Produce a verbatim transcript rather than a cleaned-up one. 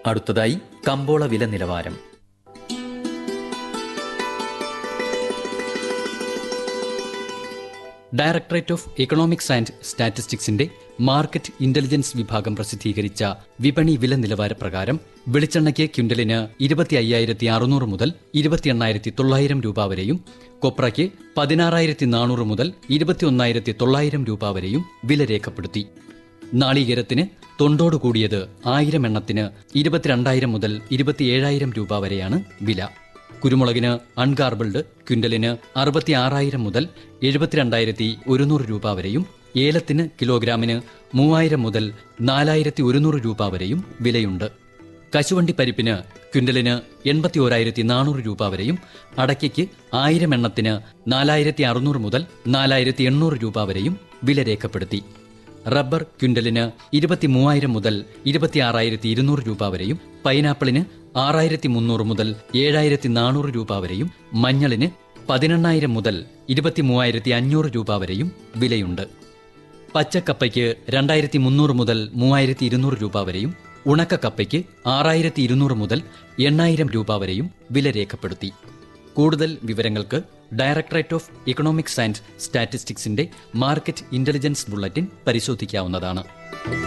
അടുത്തതായി കമ്പോള വില നിലവാരം. Directorate of economics and സ്റ്റാറ്റിസ്റ്റിക്സിന്റെ market intelligence വിഭാഗം പ്രസിദ്ധീകരിച്ച വിപണി വില നിലവാര പ്രകാരം വെളിച്ചെണ്ണയ്ക്ക് ക്വിന്റലിന് ഇരുപത്തി അയ്യായിരത്തി അറുന്നൂറ് മുതൽ ഇരുപത്തി എണ്ണായിരത്തി തൊള്ളായിരം രൂപ വരെയും, കൊപ്രയ്ക്ക് പതിനാറായിരത്തി നാനൂറ് മുതൽ ഇരുപത്തി ഒന്നായിരത്തി തൊള്ളായിരം രൂപ വരെയും വില രേഖപ്പെടുത്തി. നാളികേരത്തിന് തൊണ്ടോട് കൂടിയത് ആയിരം എണ്ണത്തിന് ഇരുപത്തിരണ്ടായിരം മുതൽ ഇരുപത്തിയേഴായിരം രൂപ വരെയാണ് വില. കുരുമുളകിന് അൺഗാർബിൾഡ് ക്വിന്റലിന് അറുപത്തി ആറായിരം മുതൽ എഴുപത്തിരണ്ടായിരത്തി ഒരുന്നൂറ് രൂപ വരെയും, ഏലത്തിന് കിലോഗ്രാമിന് മൂവായിരം മുതൽ നാലായിരത്തി ഒരുന്നൂറ് രൂപ വരെയും വിലയുണ്ട്. കശുവണ്ടി പരിപ്പിന് ക്വിന്റലിന് എൺപത്തി ഓരായിരത്തി നാനൂറ് രൂപ വരെയും, അടയ്ക്കയ്ക്ക് ആയിരം എണ്ണത്തിന് നാലായിരത്തി അറുന്നൂറ് മുതൽ നാലായിരത്തി എണ്ണൂറ് രൂപ വരെയും വില രേഖപ്പെടുത്തി. റബ്ബർ ക്വിന്റലിന് ഇരുപത്തി മൂവായിരം മുതൽ ഇരുപത്തി ആറായിരത്തി ഇരുന്നൂറ് രൂപ വരെയും, പൈനാപ്പിളിന് ആറായിരത്തി മുന്നൂറ് മുതൽ ഏഴായിരത്തി നാനൂറ് രൂപ വരെയും, മഞ്ഞളിന് പതിനെണ്ണായിരം മുതൽ ഇരുപത്തി മൂവായിരത്തി അഞ്ഞൂറ് രൂപ വരെയും വിലയുണ്ട്. പച്ചക്കപ്പയ്ക്ക് രണ്ടായിരത്തി മുന്നൂറ് മുതൽ മൂവായിരത്തി ഇരുന്നൂറ് രൂപ വരെയും, ഉണക്കക്കപ്പയ്ക്ക് ആറായിരത്തി ഇരുന്നൂറ് മുതൽ എണ്ണായിരം രൂപ വരെയും വില രേഖപ്പെടുത്തി. കൂടുതൽ വിവരങ്ങൾക്ക് directorate of economics and സ്റ്റാറ്റിസ്റ്റിക്സിന്റെ market intelligence bulletin പരിശോധിക്കാവുന്നതാണ്.